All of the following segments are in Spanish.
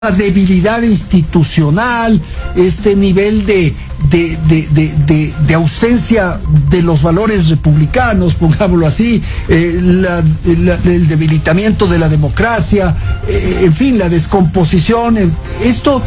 debilidad institucional, este nivel de ausencia de los valores republicanos, pongámoslo así, el debilitamiento de la democracia, en fin, la descomposición. Esto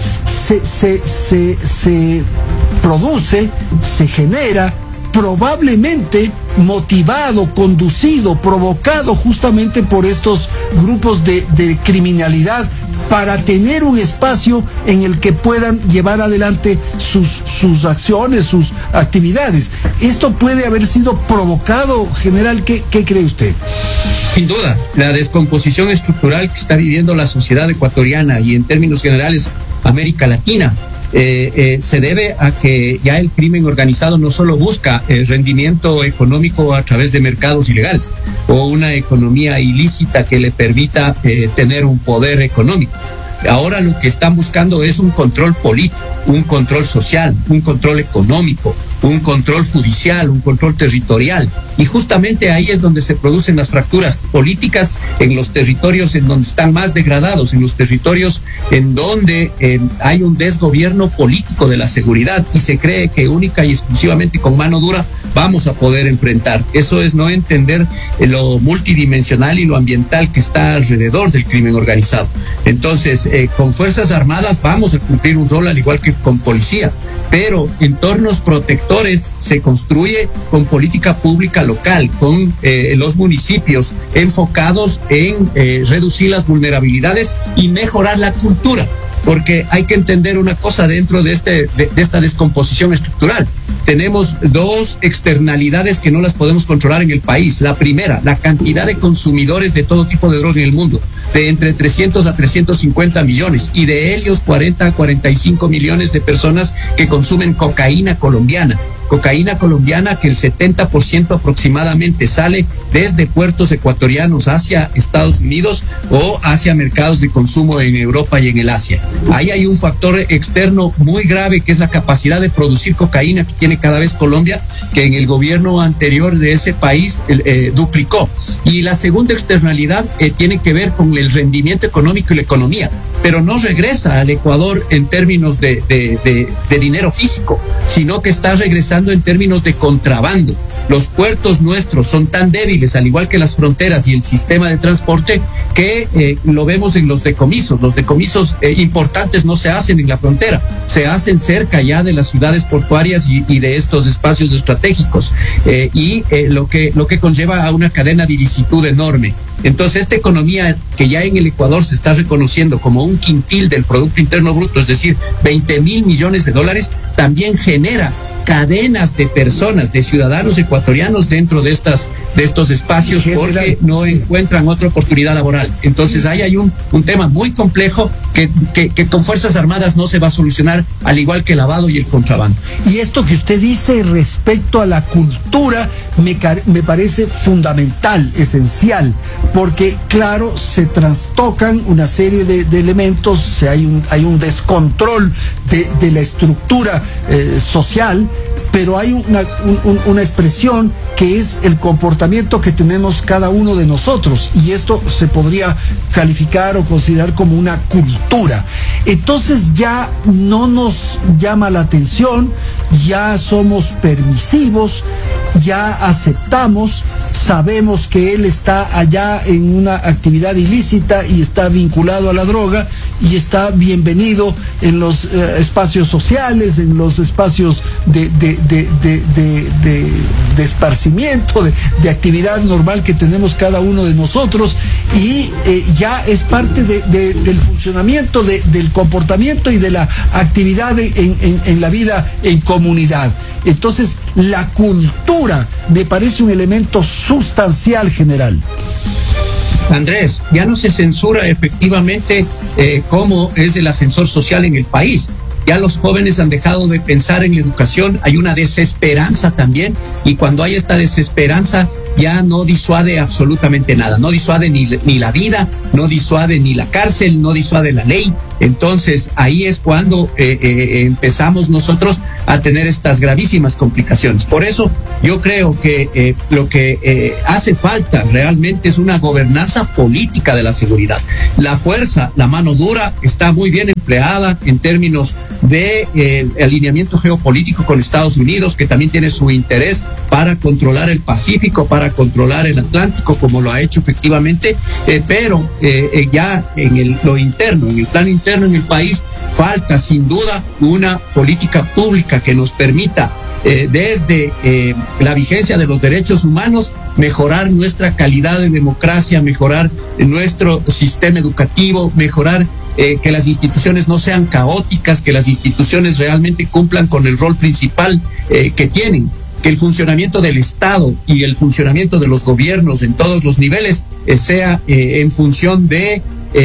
se produce, se genera probablemente motivado, conducido, provocado justamente por estos grupos de criminalidad, para tener un espacio en el que puedan llevar adelante sus acciones, sus actividades. ¿Esto puede haber sido provocado, general? ¿Qué cree usted? Sin duda, la descomposición estructural que está viviendo la sociedad ecuatoriana y en términos generales América Latina se debe a que ya el crimen organizado no solo busca el rendimiento económico a través de mercados ilegales o una economía ilícita que le permita tener un poder económico. Ahora lo que están buscando es un control político, un control social, un control económico, un control judicial, un control territorial. Y justamente ahí es donde se producen las fracturas políticas, en los territorios en donde están más degradados, en los territorios en donde hay un desgobierno político de la seguridad y se cree que única y exclusivamente con mano dura vamos a poder enfrentar. Eso es no entender lo multidimensional y lo ambiental que está alrededor del crimen organizado. Entonces, con Fuerzas Armadas vamos a cumplir un rol al igual que con policía, pero entornos protectores se construye con política pública local, con los municipios enfocados en reducir las vulnerabilidades y mejorar la cultura, porque hay que entender una cosa dentro de esta descomposición estructural. Tenemos dos externalidades que no las podemos controlar en el país. La primera, la cantidad de consumidores de todo tipo de droga en el mundo, de entre 300 a 350 millones, y de ellos 40 a 45 millones de personas que consumen cocaína colombiana. Cocaína colombiana que el 70% aproximadamente sale desde puertos ecuatorianos hacia Estados Unidos o hacia mercados de consumo en Europa y en el Asia. Ahí hay un factor externo muy grave que es la capacidad de producir cocaína que tiene cada vez Colombia, que en el gobierno anterior de ese país duplicó. Y la segunda externalidad tiene que ver con el rendimiento económico y la economía, pero no regresa al Ecuador en términos de dinero físico, sino que está regresando en términos de contrabando. Los puertos nuestros son tan débiles, al igual que las fronteras y el sistema de transporte, que lo vemos en los decomisos. Los decomisos importantes no se hacen en la frontera, se hacen cerca ya de las ciudades portuarias y de estos espacios estratégicos, lo que conlleva a una cadena de ilicitud enorme. Entonces, esta economía que ya en el Ecuador se está reconociendo como un quintil del Producto Interno Bruto, es decir, 20,000 millones de dólares, también genera cadenas de personas, de ciudadanos ecuatorianos dentro de estos espacios, porque no encuentran otra oportunidad laboral. Entonces ahí hay un tema muy complejo que con Fuerzas Armadas no se va a solucionar, al igual que el lavado y el contrabando. Y esto que usted dice respecto a la cultura me parece fundamental, esencial, porque claro, se trastocan una serie de elementos, hay un descontrol de la estructura social, pero hay una expresión que es el comportamiento que tenemos cada uno de nosotros, y esto se podría calificar o considerar como una cultura. Entonces ya no nos llama la atención, ya somos permisivos, ya aceptamos, sabemos que él está allá en una actividad ilícita y está vinculado a la droga y está bienvenido en los espacios sociales, en los espacios de esparcimiento, de actividad normal que tenemos cada uno de nosotros, y ya es parte del funcionamiento, del comportamiento y de la actividad en la vida en comunidad. Entonces, la cultura me parece un elemento sustancial, general. Andrés, ya no se censura efectivamente cómo es el ascensor social en el país. Ya los jóvenes han dejado de pensar en la educación, hay una desesperanza también, y cuando hay esta desesperanza ya no disuade absolutamente nada, no disuade ni la vida, no disuade ni la cárcel, no disuade la ley. Entonces ahí es cuando empezamos nosotros a tener estas gravísimas complicaciones. Por eso yo creo que lo que hace falta realmente es una gobernanza política de la seguridad. La fuerza, la mano dura está muy bien empleada en términos de alineamiento geopolítico con Estados Unidos, que también tiene su interés para controlar el Pacífico, para controlar el Atlántico, como lo ha hecho efectivamente, pero ya en lo interno, en el plano interno en el país, falta sin duda una política pública que nos permita desde la vigencia de los derechos humanos mejorar nuestra calidad de democracia, mejorar nuestro sistema educativo, mejorar que las instituciones no sean caóticas, que las instituciones realmente cumplan con el rol principal que tienen, que el funcionamiento del Estado y el funcionamiento de los gobiernos en todos los niveles sea en función de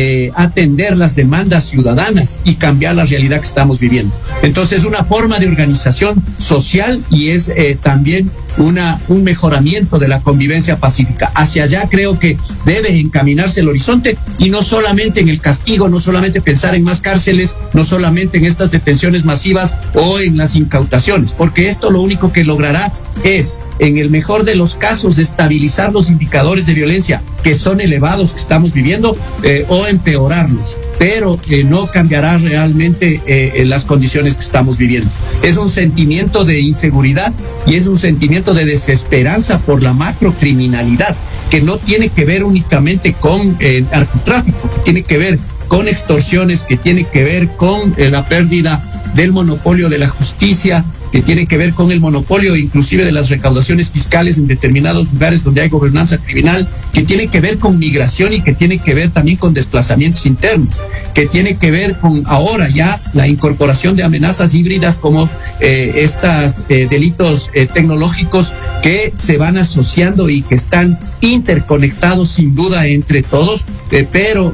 atender las demandas ciudadanas y cambiar la realidad que estamos viviendo. Entonces, una forma de organización social y es también un mejoramiento de la convivencia pacífica. Hacia allá creo que debe encaminarse el horizonte, y no solamente en el castigo, no solamente pensar en más cárceles, no solamente en estas detenciones masivas o en las incautaciones, porque esto lo único que logrará es, en el mejor de los casos, estabilizar los indicadores de violencia que son elevados que estamos viviendo o empeorarlos, pero no cambiará realmente las condiciones que estamos viviendo. Es un sentimiento de inseguridad y es un sentimiento de desesperanza por la macrocriminalidad, que no tiene que ver únicamente con narcotráfico, que tiene que ver con extorsiones, que tiene que ver con la pérdida del monopolio de la justicia, que tiene que ver con el monopolio inclusive de las recaudaciones fiscales en determinados lugares donde hay gobernanza criminal, que tiene que ver con migración y que tiene que ver también con desplazamientos internos, que tiene que ver con ahora ya la incorporación de amenazas híbridas como estos delitos tecnológicos que se van asociando y que están interconectados sin duda entre todos, pero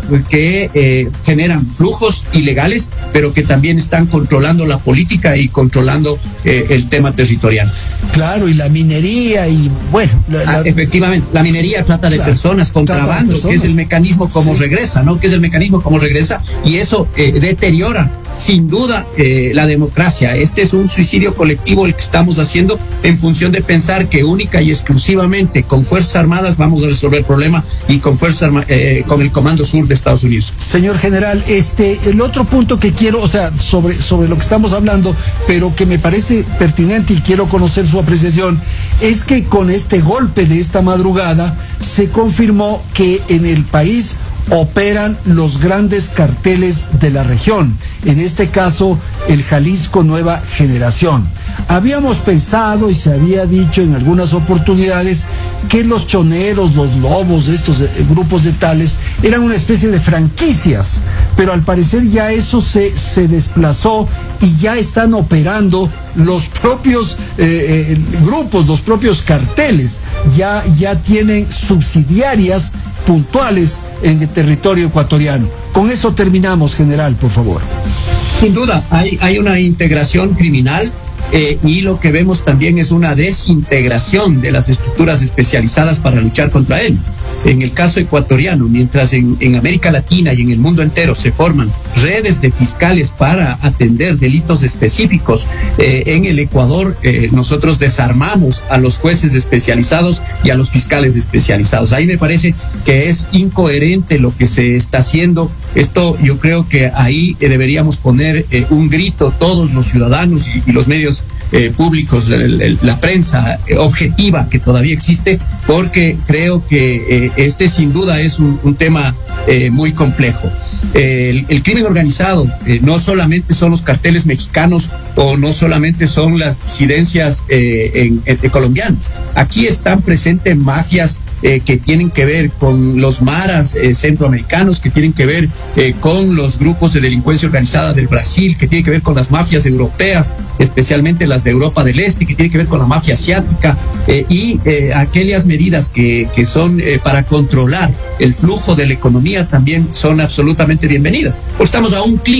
que generan flujos ilegales, pero que también están controlando la política y controlando el tema territorial. Claro, y la minería y bueno. Efectivamente, la minería trata de personas, contrabando, que es el mecanismo como regresa, ¿no? Que es el mecanismo como regresa, y eso deteriora sin duda la democracia. Este es un suicidio colectivo el que estamos haciendo en función de pensar que única y exclusivamente con Fuerzas Armadas vamos a resolver el problema y con con el Comando Sur de Estados Unidos. Señor general, el otro punto que quiero, o sea, sobre lo que estamos hablando, pero que me parece pertinente y quiero conocer su apreciación, es que con este golpe de esta madrugada se confirmó que en el país operan los grandes carteles de la región, en este caso el Jalisco Nueva Generación. Habíamos pensado y se había dicho en algunas oportunidades que los choneros, los lobos, estos grupos de tales, eran una especie de franquicias, pero al parecer ya eso se desplazó y ya están operando los propios grupos, los propios carteles, ya tienen subsidiarias puntuales en el territorio ecuatoriano. Con eso terminamos, general, por favor. Sin duda, hay una integración criminal y lo que vemos también es una desintegración de las estructuras especializadas para luchar contra ellos. En el caso ecuatoriano, mientras en América Latina y en el mundo entero se forman redes de fiscales para atender delitos específicos, en el Ecuador nosotros desarmamos a los jueces especializados y a los fiscales especializados. Ahí me parece que es incoherente lo que se está haciendo. Esto yo creo que ahí deberíamos poner un grito todos los ciudadanos y los medios públicos, la prensa objetiva que todavía existe, porque creo que este sin duda es un tema muy complejo. El crimen organizado no solamente son los carteles mexicanos o no solamente son las disidencias colombianas. Aquí están presentes mafias que tienen que ver con los maras centroamericanos, que tienen que ver con los grupos de delincuencia organizada del Brasil, que tienen que ver con las mafias europeas, especialmente las de Europa del Este, que tienen que ver con la mafia asiática y aquellas medidas que son para controlar el flujo de la economía también son absolutamente bienvenidas. Pues estamos a un clic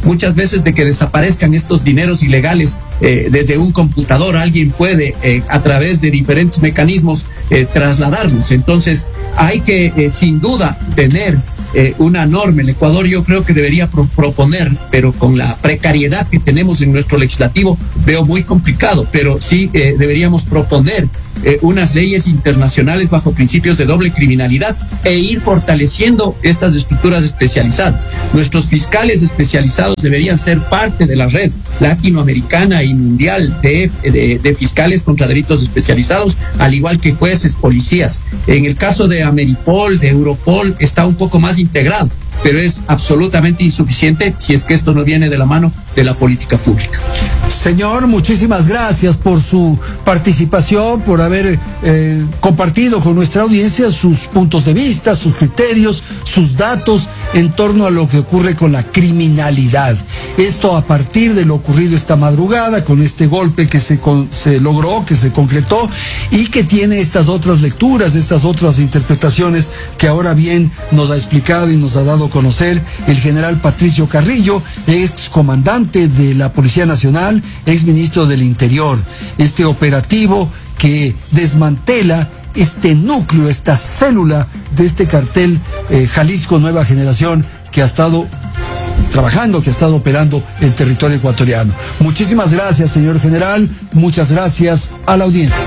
muchas veces de que desaparezcan estos dineros ilegales desde un computador. Alguien puede a través de diferentes mecanismos trasladarlos. Entonces hay que sin duda tener una norma. El Ecuador yo creo que debería proponer, pero con la precariedad que tenemos en nuestro legislativo veo muy complicado, pero sí deberíamos proponer unas leyes internacionales bajo principios de doble criminalidad e ir fortaleciendo estas estructuras especializadas. Nuestros fiscales especializados deberían ser parte de la red latinoamericana y mundial de fiscales contra delitos especializados, al igual que jueces, policías. En el caso de Ameripol, de Europol, está un poco más integrado, pero es absolutamente insuficiente si es que esto no viene de la mano de la política pública. Señor, muchísimas gracias por su participación, por haber compartido con nuestra audiencia sus puntos de vista, sus criterios, sus datos en torno a lo que ocurre con la criminalidad. Esto a partir de lo ocurrido esta madrugada, con este golpe que se logró, que se concretó y que tiene estas otras lecturas, estas otras interpretaciones que ahora bien nos ha explicado y nos ha dado a conocer el general Patricio Carrillo, ex comandante de la Policía Nacional, ex ministro del Interior. Este operativo que desmantela este núcleo, esta célula de este cartel Jalisco Nueva Generación que ha estado trabajando, que ha estado operando en territorio ecuatoriano. Muchísimas gracias, señor general. Muchas gracias a la audiencia.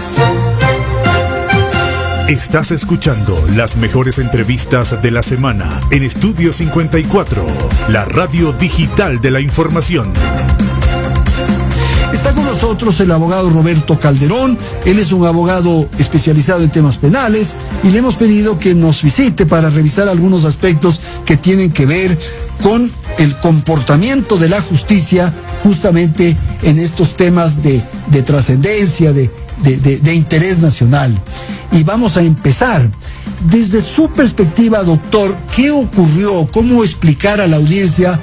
Estás escuchando las mejores entrevistas de la semana en Estudio 54, la radio digital de la información. Está con nosotros el abogado Roberto Calderón. Él es un abogado especializado en temas penales y le hemos pedido que nos visite para revisar algunos aspectos que tienen que ver con el comportamiento de la justicia justamente en estos temas de trascendencia, de interés nacional. Y vamos a empezar. Desde su perspectiva, doctor, ¿qué ocurrió? ¿Cómo explicar a la audiencia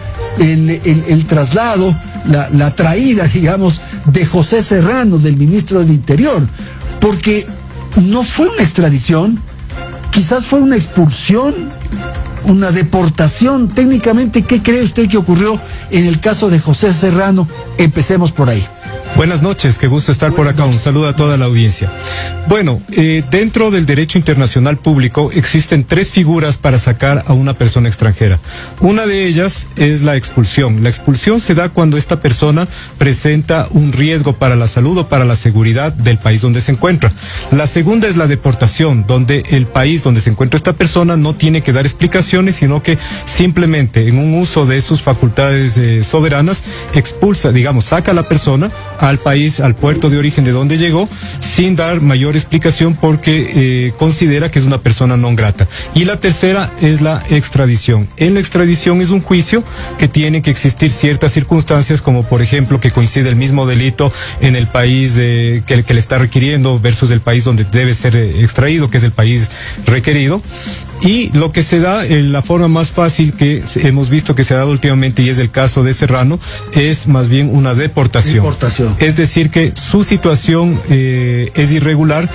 el traslado, la traída, digamos, de José Serrano, del ministro del Interior? Porque no fue una extradición, quizás fue una expulsión, una deportación. Técnicamente, ¿qué cree usted que ocurrió en el caso de José Serrano? Empecemos por ahí. Buenas noches, qué gusto estar por acá. Un saludo a toda la audiencia. Bueno, dentro del derecho internacional público existen 3 figuras para sacar a una persona extranjera. Una de ellas es la expulsión. La expulsión se da cuando esta persona presenta un riesgo para la salud o para la seguridad del país donde se encuentra. La segunda es la deportación, donde el país donde se encuentra esta persona no tiene que dar explicaciones, sino que simplemente en un uso de sus facultades soberanas expulsa, digamos, saca a la persona al país, al puerto de origen de donde llegó, sin dar mayor explicación porque considera que es una persona non grata. Y la tercera es la extradición. En la extradición es un juicio que tiene que existir ciertas circunstancias, como por ejemplo que coincide el mismo delito en el país que le está requiriendo versus el país donde debe ser extraído, que es el país requerido. Y lo que se da, la forma más fácil que hemos visto que se ha dado últimamente, y es el caso de Serrano, es más bien una deportación. Es decir, que su situación es irregular,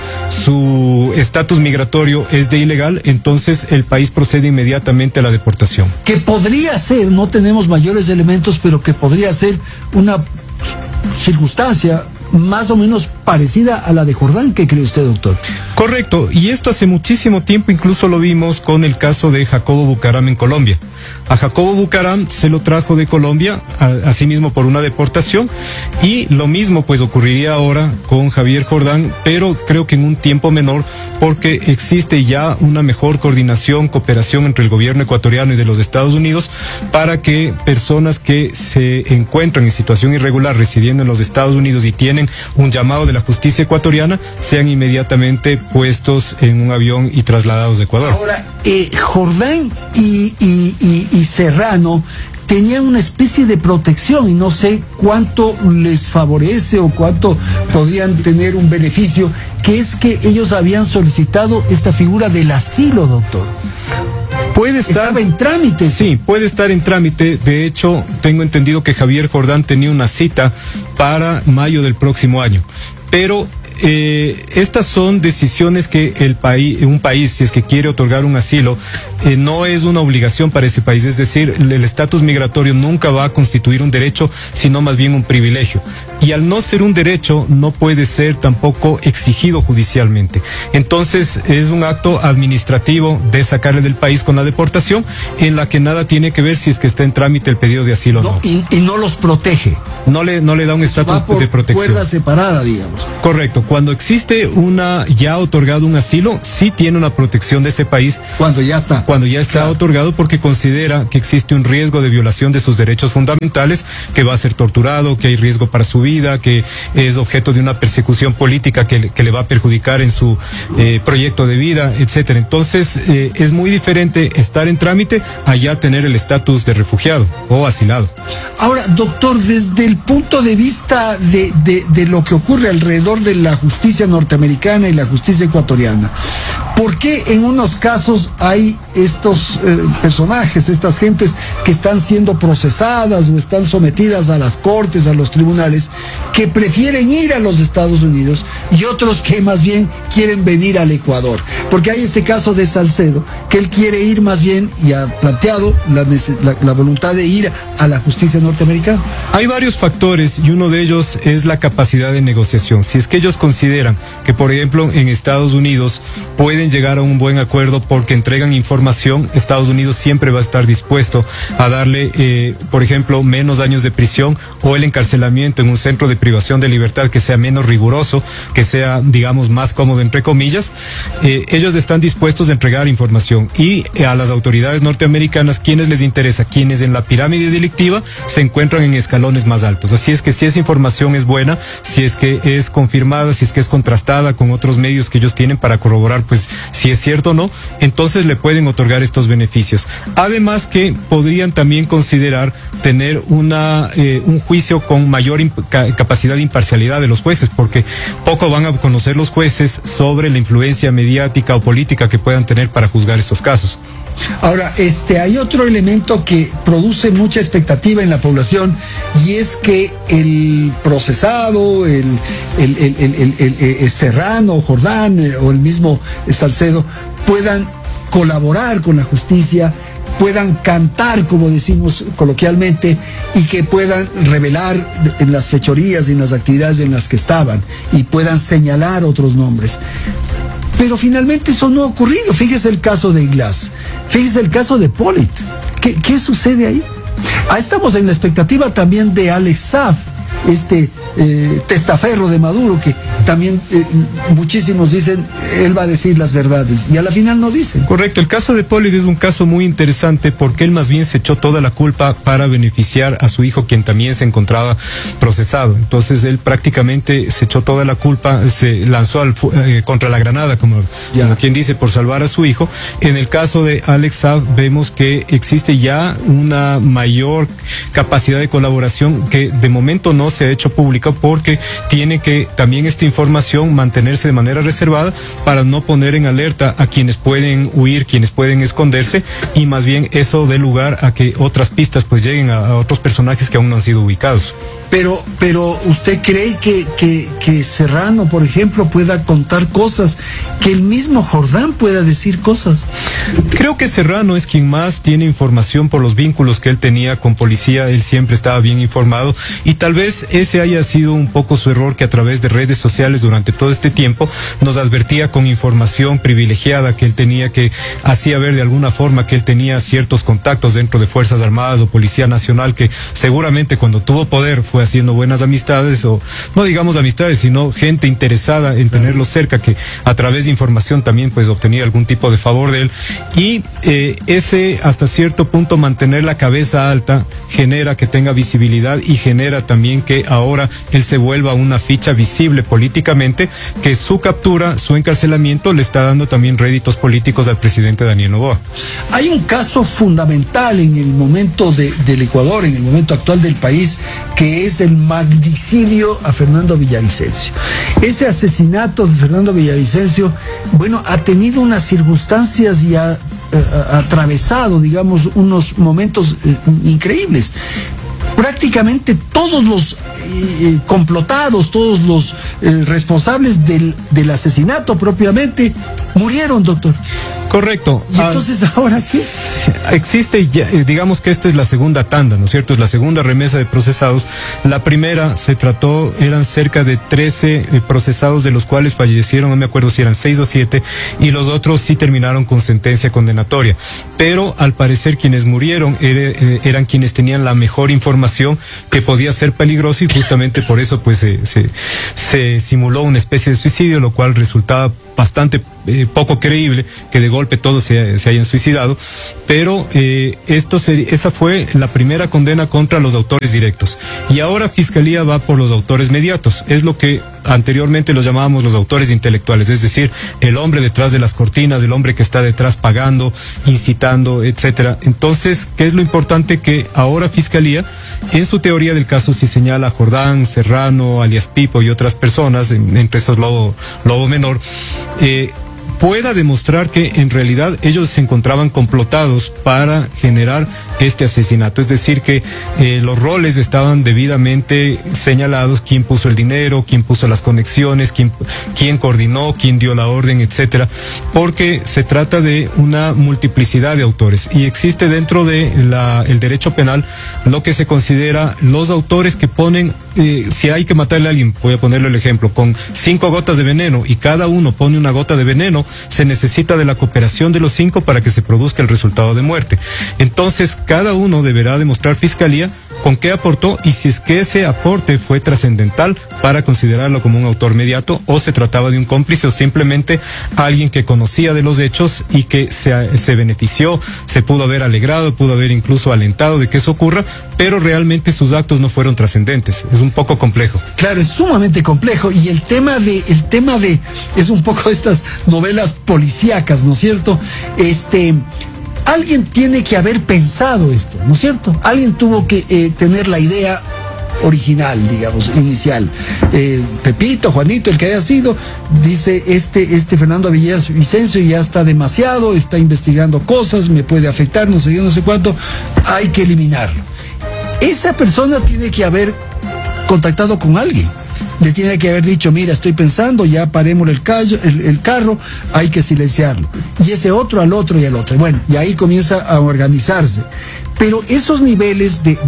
su estatus migratorio es de ilegal, entonces el país procede inmediatamente a la deportación. Que podría ser, no tenemos mayores elementos, pero que podría ser una circunstancia más o menos parecida a la de Jordán. ¿Qué cree usted, doctor? Correcto, y esto hace muchísimo tiempo incluso lo vimos con el caso de Jacobo Bucaram en Colombia. A Jacobo Bucaram se lo trajo de Colombia, asimismo por una deportación, y lo mismo pues ocurriría ahora con Javier Jordán, pero creo que en un tiempo menor, porque existe ya una mejor coordinación, cooperación entre el gobierno ecuatoriano y de los Estados Unidos para que personas que se encuentran en situación irregular residiendo en los Estados Unidos y tienen un llamado de la justicia ecuatoriana sean inmediatamente puestos en un avión y trasladados de Ecuador. Ahora, Jordán y Serrano tenían una especie de protección y no sé cuánto les favorece o cuánto podrían tener un beneficio, que es que ellos habían solicitado esta figura del asilo, doctor. Puede estar, estaba en trámite. Sí, puede estar en trámite. De hecho, tengo entendido que Javier Jordán tenía una cita para mayo del próximo año. Pero estas son decisiones que un país, si es que quiere otorgar un asilo, no es una obligación para ese país. Es decir, el estatus migratorio nunca va a constituir un derecho, sino más bien un privilegio. Y al no ser un derecho, no puede ser tampoco exigido judicialmente. Entonces, es un acto administrativo de sacarle del país con la deportación, en la que nada tiene que ver si es que está en trámite el pedido de asilo o no. Y no los protege. No le da un estatus de protección. Cuerda separada, digamos. Correcto. Cuando existe ya otorgado un asilo, sí tiene una protección de ese país. Cuando ya está. Cuando ya está claro, otorgado, porque considera que existe un riesgo de violación de sus derechos fundamentales, que va a ser torturado, que hay riesgo para su vida, que es objeto de una persecución política que le va a perjudicar en su proyecto de vida, etcétera. Entonces, es muy diferente estar en trámite a ya tener el estatus de refugiado o asilado. Ahora, doctor, desde el punto de vista de lo que ocurre alrededor de la justicia norteamericana y la justicia ecuatoriana, ¿por qué en unos casos hay estos personajes, estas gentes que están siendo procesadas o están sometidas a las cortes, a los tribunales, que prefieren ir a los Estados Unidos, y otros que más bien quieren venir al Ecuador? Porque hay este caso de Salcedo, que él quiere ir más bien y ha planteado la voluntad de ir a la justicia norteamericana. Hay varios factores y uno de ellos es la capacidad de negociación. Si es que ellos consideran que, por ejemplo, en Estados Unidos pueden llegar a un buen acuerdo porque entregan información, Estados Unidos siempre va a estar dispuesto a darle, por ejemplo, menos años de prisión o el encarcelamiento en un centro de privación de libertad que sea menos riguroso, que sea, digamos, más cómodo, entre comillas. Ellos están dispuestos a entregar información, y a las autoridades norteamericanas, ¿quiénes les interesa? Quienes en la pirámide delictiva se encuentran en escalones más altos. Así es que si esa información es buena, si es que es confirmada, si es que es contrastada con otros medios que ellos tienen para corroborar, pues, si es cierto o no, entonces le pueden otorgar estos beneficios. Además que podrían también considerar tener un juicio con mayor capacidad de imparcialidad de los jueces, porque poco van a conocer los jueces sobre la influencia mediática o política que puedan tener para juzgar estos casos. Ahora, hay otro elemento que produce mucha expectativa en la población, y es que el procesado, el Serrano, Jordán o el mismo Salcedo puedan colaborar con la justicia, puedan cantar, como decimos coloquialmente, y que puedan revelar en las fechorías y en las actividades en las que estaban, y puedan señalar otros nombres. Pero finalmente eso no ha ocurrido. Fíjese el caso de Iglas, fíjese el caso de Polit. ¿Qué sucede ahí? Estamos en la expectativa también de Alex Saab, testaferro de Maduro, que también muchísimos dicen él va a decir las verdades, y a la final no dicen. Correcto, el caso de Polit es un caso muy interesante porque él más bien se echó toda la culpa para beneficiar a su hijo, quien también se encontraba procesado. Entonces él prácticamente se echó toda la culpa, se lanzó contra la granada, como quien dice, por salvar a su hijo. En el caso de Alex Saab vemos que existe ya una mayor capacidad de colaboración que de momento no se ha hecho pública, porque tiene que también esta información mantenerse de manera reservada para no poner en alerta a quienes pueden huir, quienes pueden esconderse, y más bien eso dé lugar a que otras pistas pues lleguen a otros personajes que aún no han sido ubicados. Pero ¿usted cree que Serrano, por ejemplo, pueda contar cosas, que el mismo Jordán pueda decir cosas? Creo que Serrano es quien más tiene información por los vínculos que él tenía con policía. Él siempre estaba bien informado, y tal vez ese haya sido un poco su error, que a través de redes sociales durante todo este tiempo nos advertía con información privilegiada que él tenía, que hacía ver de alguna forma que él tenía ciertos contactos dentro de Fuerzas Armadas o Policía Nacional, que seguramente cuando tuvo poder fue haciendo buenas amistades, o no digamos amistades, sino gente interesada en tenerlo cerca, que a través de información también pues obtenía algún tipo de favor de él. Y ese, hasta cierto punto, mantener la cabeza alta genera que tenga visibilidad, y genera también que ahora él se vuelva una ficha visible políticamente, que su captura, su encarcelamiento le está dando también réditos políticos al presidente Daniel Noboa. Hay un caso fundamental en el momento del Ecuador, en el momento actual del país, que es el magnicidio a Fernando Villavicencio. Ese asesinato de Fernando Villavicencio, bueno, ha tenido unas circunstancias y ha atravesado, digamos, unos momentos increíbles. prácticamente todos los complotados, todos los responsables del asesinato propiamente murieron, doctor. Correcto. ¿Y entonces ahora qué? Existe, digamos que esta es la segunda tanda, ¿no es cierto? Es la segunda remesa de procesados. La primera eran cerca de 13 procesados, de los cuales fallecieron, no me acuerdo si eran 6 o 7, y los otros sí terminaron con sentencia condenatoria. Pero al parecer quienes murieron eran quienes tenían la mejor información que podía ser peligroso, y justamente por eso pues se simuló una especie de suicidio, lo cual resultaba bastante poco creíble que de golpe todos se hayan suicidado, pero esa fue la primera condena contra los autores directos. Y ahora Fiscalía va por los autores mediatos, es lo que anteriormente los llamábamos los autores intelectuales, es decir, el hombre detrás de las cortinas, el hombre que está detrás pagando, incitando, etcétera. Entonces, ¿qué es lo importante? Que ahora Fiscalía, en su teoría del caso, sí señala a Jordán, Serrano, alias Pipo y otras personas, entre esos Lobo Menor, pueda demostrar que en realidad ellos se encontraban complotados para generar este asesinato. Es decir, que los roles estaban debidamente señalados: quién puso el dinero, quién puso las conexiones, quién coordinó, quién dio la orden, etcétera, porque se trata de una multiplicidad de autores, y existe dentro de el derecho penal lo que se considera los autores que ponen, si hay que matarle a alguien, voy a ponerle el ejemplo, con 5 gotas de veneno, y cada uno pone una gota de veneno, se necesita de la cooperación de los 5 para que se produzca el resultado de muerte. Entonces, cada uno deberá demostrar Fiscalía con qué aportó, y si es que ese aporte fue trascendental para considerarlo como un autor mediato, o se trataba de un cómplice, o simplemente alguien que conocía de los hechos y que se benefició, se pudo haber alegrado, pudo haber incluso alentado de que eso ocurra, pero realmente sus actos no fueron trascendentes. Es un poco complejo. Claro, es sumamente complejo, y el tema de es un poco estas novelas policíacas, ¿no es cierto? Alguien tiene que haber pensado esto, ¿no es cierto? Alguien tuvo que tener la idea original, digamos, inicial. Pepito, Juanito, el que haya sido, dice, este Fernando Villavicencio ya está demasiado, está investigando cosas, me puede afectar, no sé qué, no sé cuánto, hay que eliminarlo. Esa persona tiene que haber contactado con alguien. Le tiene que haber dicho: mira, estoy pensando, ya paremos el carro, hay que silenciarlo. Y ese otro al otro y al otro. Bueno, y ahí comienza a organizarse. Pero esos niveles de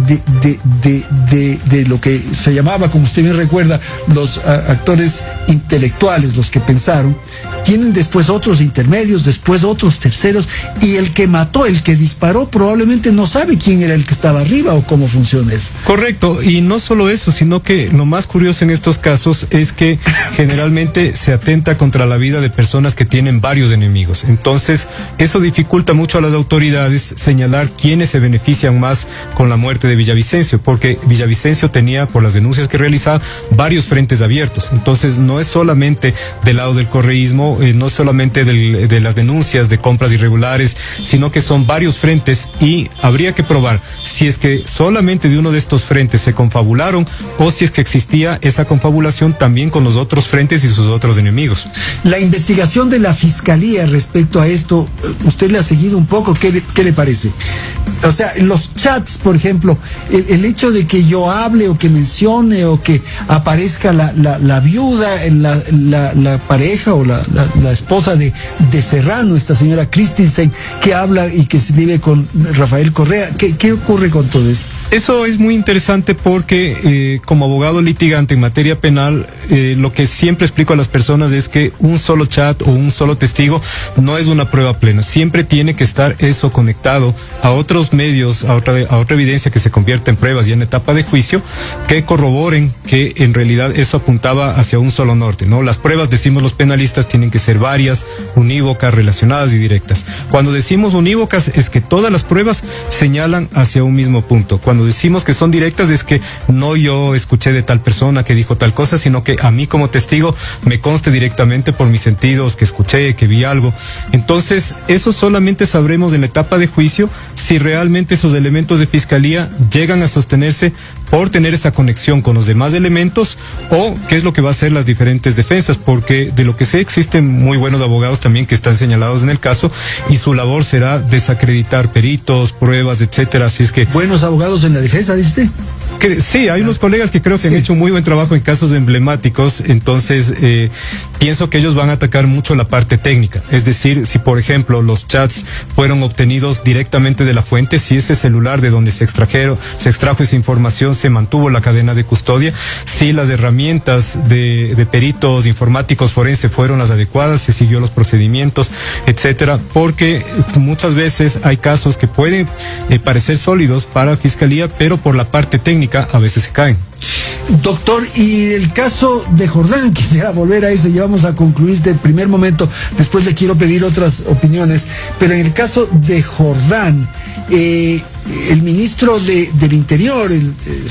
lo que se llamaba, como usted bien recuerda, los actores intelectuales, los que pensaron, tienen después otros intermedios, después otros terceros, y el que mató, el que disparó, probablemente no sabe quién era el que estaba arriba o cómo funciona eso. Correcto, y no solo eso, sino que lo más curioso en estos casos es que generalmente se atenta contra la vida de personas que tienen varios enemigos. Entonces, eso dificulta mucho a las autoridades señalar quiénes se benefician más con la muerte de Villavicencio, porque Villavicencio tenía, por las denuncias que realizaba, varios frentes abiertos. Entonces, no es solamente del lado del correísmo, no solamente de las denuncias de compras irregulares, sino que son varios frentes, y habría que probar si es que solamente de uno de estos frentes se confabularon, o si es que existía esa confabulación también con los otros frentes y sus otros enemigos. La investigación de la Fiscalía respecto a esto, usted le ha seguido un poco, ¿qué le parece? O sea, los chats, por ejemplo, el hecho de que yo hable o que mencione o que aparezca la viuda, la pareja o la esposa de Serrano, esta señora Christensen, que habla y que se vive con Rafael Correa. ¿Qué ocurre con todo eso? Eso es muy interesante porque como abogado litigante en materia penal, lo que siempre explico a las personas es que un solo chat o un solo testigo no es una prueba plena. Siempre tiene que estar eso conectado a otros medios, a otra evidencia que se convierte en pruebas ya en etapa de juicio, que corroboren que en realidad eso apuntaba hacia un solo norte, ¿no? Las pruebas, decimos los penalistas, tienen que ser varias, unívocas, relacionadas y directas. Cuando decimos unívocas es que todas las pruebas señalan hacia un mismo punto. Cuando decimos que son directas es que no yo escuché de tal persona que dijo tal cosa, sino que a mí como testigo me conste directamente por mis sentidos que escuché, que vi algo. Entonces, eso solamente sabremos en la etapa de juicio si realmente esos elementos de fiscalía llegan a sostenerse por tener esa conexión con los demás elementos, o qué es lo que va a hacer las diferentes defensas, porque de lo que sé existen muy buenos abogados también que están señalados en el caso, y su labor será desacreditar peritos, pruebas, etcétera. Así es que buenos abogados en la defensa, dice usted. Sí, hay unos colegas que creo que han hecho muy buen trabajo en casos emblemáticos, entonces pienso que ellos van a atacar mucho la parte técnica, es decir, si por ejemplo los chats fueron obtenidos directamente de la fuente, si ese celular de donde se extrajo esa información se mantuvo la cadena de custodia, si las herramientas de peritos informáticos forenses fueron las adecuadas, se siguió los procedimientos, etcétera, porque muchas veces hay casos que pueden parecer sólidos para fiscalía, pero por la parte técnica a veces se caen. Doctor, y el caso de Jordán, quisiera volver a ese, ya vamos a concluir este primer momento, después le quiero pedir otras opiniones, pero en el caso de Jordán, el ministro del Interior, el